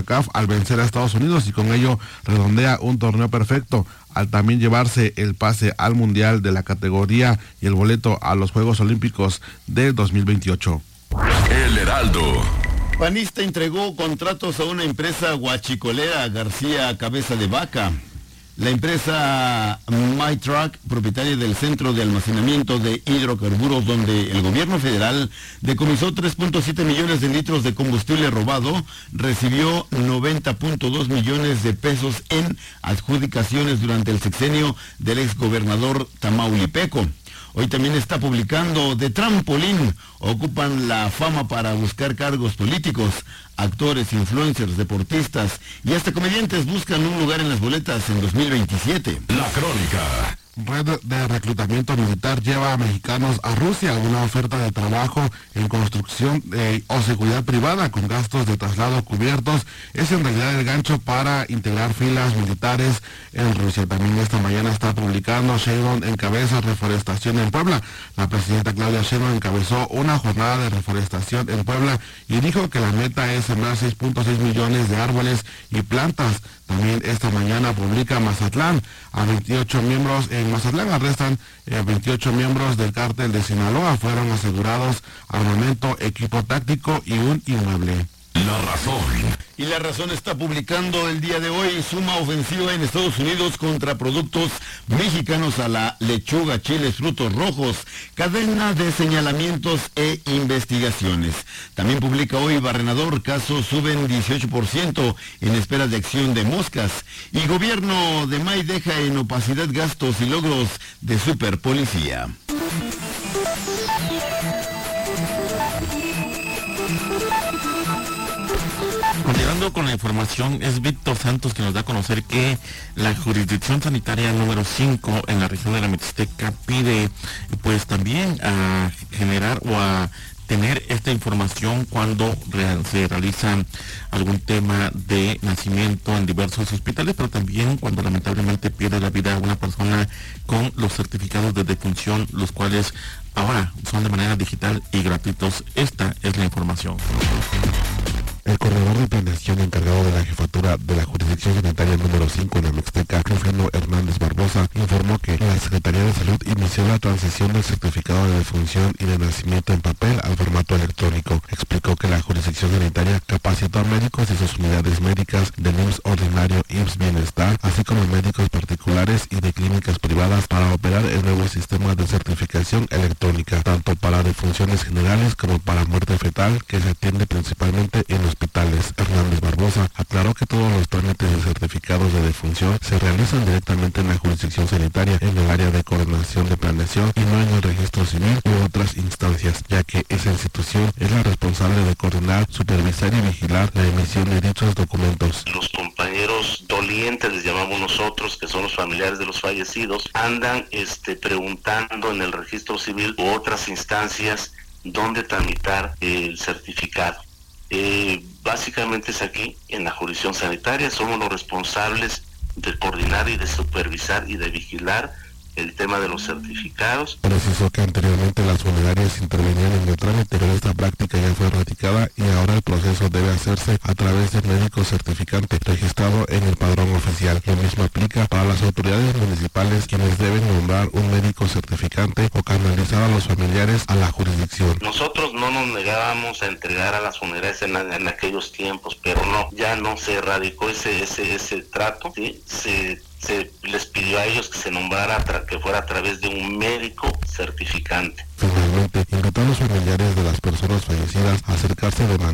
CONCACAF al vencer a Estados Unidos y con ello redondea un torneo perfecto, al también llevarse el pase al Mundial de la categoría y el boleto a los Juegos Olímpicos del 2028. El Heraldo. Panista entregó contratos a una empresa huachicolera, García Cabeza de Vaca. La empresa MyTruck, propietaria del Centro de Almacenamiento de Hidrocarburos, donde el gobierno federal decomisó 3.7 millones de litros de combustible robado, recibió 90.2 millones de pesos en adjudicaciones durante el sexenio del exgobernador tamaulipeco. Hoy también está publicando de trampolín. Ocupan la fama para buscar cargos políticos. Actores, influencers, deportistas y hasta comediantes buscan un lugar en las boletas en 2027. La Crónica. Red de reclutamiento militar lleva a mexicanos a Rusia. Una oferta de trabajo en construcción o seguridad privada con gastos de traslado cubiertos es en realidad el gancho para integrar filas militares en Rusia. También esta mañana está publicando: Sheinbaum encabeza reforestación en Puebla. La presidenta Claudia Sheinbaum encabezó una jornada de reforestación en Puebla y dijo que la meta es sembrar 6.6 millones de árboles y plantas. También esta mañana publica Mazatlán. A 28 miembros en Mazatlán arrestan 28 miembros del cártel de Sinaloa. Fueron asegurados armamento, equipo táctico y un inmueble. La Razón. Y La Razón está publicando el día de hoy: suma ofensiva en Estados Unidos contra productos mexicanos a la lechuga, chiles, frutos rojos, cadena de señalamientos e investigaciones. También publica hoy Barrenador: casos suben 18% en espera de acción de moscas. Y gobierno de May deja en opacidad gastos y logros de superpolicía. Continuando con la información, es Víctor Santos que nos da a conocer que la jurisdicción sanitaria número 5 en la región de la Mixteca pide pues también a generar o a tener esta información cuando se realiza algún tema de nacimiento en diversos hospitales, pero también cuando lamentablemente pierde la vida una persona, con los certificados de defunción, los cuales ahora son de manera digital y gratuitos. Esta es la información. El coordinador de planeación encargado de la jefatura de la jurisdicción sanitaria número 5 en la Mixteca, Rufino Hernández Barbosa, informó que la Secretaría de Salud inició la transición del certificado de defunción y de nacimiento en papel al formato electrónico. Explicó que la jurisdicción sanitaria capacitó a médicos y sus unidades médicas del IMSS ordinario, IMSS Bienestar, así como médicos particulares y de clínicas privadas para operar el nuevo sistema de certificación electrónica, tanto para defunciones generales como para muerte fetal, que se atiende principalmente en hospitales. Hernández Barbosa aclaró que todos los trámites de certificados de defunción se realizan directamente en la jurisdicción sanitaria, en el área de coordinación de planeación y no en el registro civil u otras instancias, ya que esa institución es la responsable de coordinar, supervisar y vigilar la emisión de dichos documentos. Los compañeros dolientes, les llamamos nosotros, que son los familiares de los fallecidos, andan preguntando en el registro civil u otras instancias dónde tramitar el certificado. Básicamente es aquí, en la jurisdicción sanitaria, somos los responsables de coordinar y de supervisar y de vigilar el tema de los certificados. Precisó que anteriormente las funerarias intervenían en el trámite, pero esta práctica ya fue erradicada y ahora el proceso debe hacerse a través del médico certificante registrado en el padrón oficial. Lo mismo aplica para las autoridades municipales, quienes deben nombrar un médico certificante o canalizar a los familiares a la jurisdicción. Nosotros no nos negábamos a entregar a las funerarias en aquellos tiempos, pero no, ya no se erradicó ese trato, ¿sí? Se les pidió a ellos que se nombrara, que fuera a través de un médico certificante. Finalmente, invitó a los familiares de las personas fallecidas a acercarse de manera